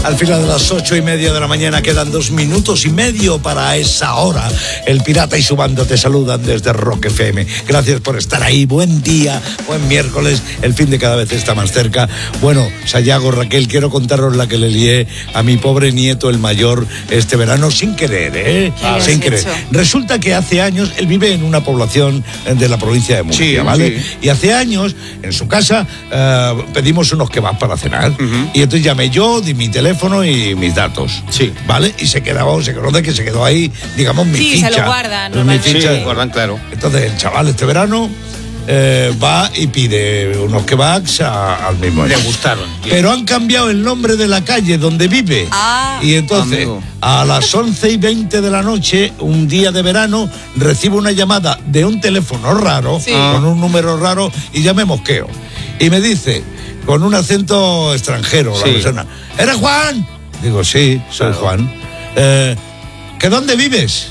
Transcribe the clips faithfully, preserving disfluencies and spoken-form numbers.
Al final de las ocho y media de la mañana quedan dos minutos y medio para esa hora. El Pirata y su banda te saludan desde Rock F M. Gracias por estar ahí. Buen día, buen miércoles. El fin de cada vez está más cerca. Bueno, Sayago, Raquel, quiero contaros la que le lié a mi pobre nieto, el mayor, este verano, sin querer, ¿eh? Ah, sin querer. hecho. Resulta que hace años, él vive en una población de la provincia de Murcia, Sí, ¿vale? sí. Y hace años, en su casa, uh, pedimos unos kebabs para cenar. Uh-huh. Y entonces llamé yo, di mi teléfono y mis datos. Sí. ¿Vale? Y se quedaba, se conoce que se quedó ahí, digamos, mi Sí, ficha. se lo guardan, Mi normalmente. ficha. Sí, guardan, claro. Entonces el chaval este verano eh, va y pide unos kebabs a- al mismo. Le gustaron. Pero han cambiado el nombre de la calle donde vive. Ah. Y entonces, Amigo. a las once y veinte de la noche, un día de verano, recibo una llamada de un teléfono raro, Sí. con un número raro, y ya me mosqueo. Y me dice, con un acento extranjero, la Sí. persona, ¿eres Juan? Digo, sí, soy Claro. Juan. Eh, ¿Que dónde vives?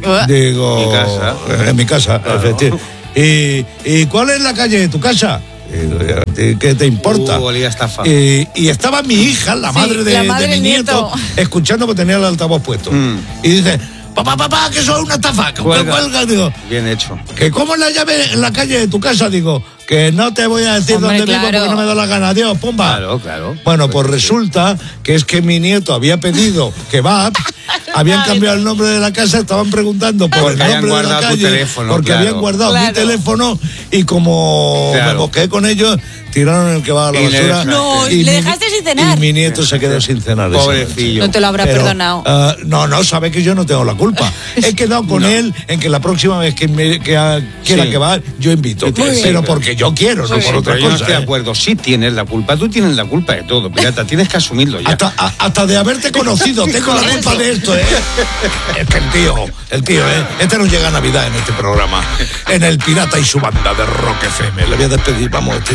Digo, Mi casa. en mi casa, Claro. efectivamente. ¿Y, ¿Y cuál es la calle de tu casa? Digo, ¿a ti ¿qué te importa? Uh, olía a estafa. Y, y estaba mi hija, la Sí, madre de, la madre de mi del nieto, nieto. escuchando porque tenía el altavoz puesto. Mm. Y dice, papá, papá, que soy una estafa. que Cuelga. cuelga. Digo, Bien hecho. que cómo es la llave en la calle de tu casa. Digo, que no te voy a decir Hombre, dónde vivo claro. porque no me da la gana. Adiós, pumba. Claro, claro. Bueno, pues resulta que es que mi nieto había pedido kebab, habían cambiado el nombre de la casa, estaban preguntando por Porque el habían nombre de la guardado tu calle, teléfono, porque claro. habían guardado mi Claro. teléfono y como Claro. me mosqué con ellos, tiraron el kebab a la Y le basura. dejaste. No, y le mi- dejaste sin cenar. Y mi nieto se quedó sin cenar. esa noche. Pobrecillo. No te lo habrá Pero, perdonado. ah, no, no, sabe que yo no tengo la culpa. He quedado con No. él en que la próxima vez que, me, que ah, quiera Sí. que va, yo invito. Muy bien. Pero porque yo quiero, no Muy por bien. otra Pero yo no cosa. estoy de ¿eh? acuerdo. Sí tienes la culpa. Tú tienes la culpa de todo, pirata. Tienes que asumirlo ya. Hasta, a- hasta de haberte conocido, tengo la culpa de esto, ¿eh? Es que el tío, el tío, ¿eh? Este no llega a Navidad en este programa. En el Pirata y su banda de Rock F M. Le voy a despedir, vamos, este